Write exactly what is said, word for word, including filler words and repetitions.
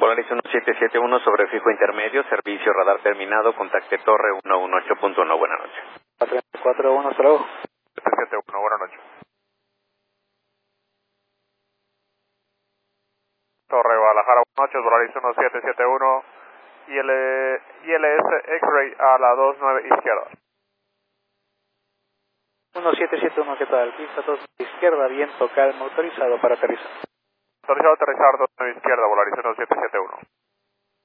Volaris uno siete siete uno sobre fijo intermedio, servicio radar terminado, contacte torre uno uno ocho punto uno, buenas noches. cuatro cuatro uno, hasta luego. siete siete uno, buenas noches. Torre Guadalajara, buenas noches, Volaris uno siete siete uno, I L S X-Ray a la dos nueve izquierda. uno siete siete uno, ¿qué tal? Pista dos izquierda, viento calmo, autorizado para aterrizar. Autorizado a aterrizar dos nueve izquierda, Volaris uno siete siete uno.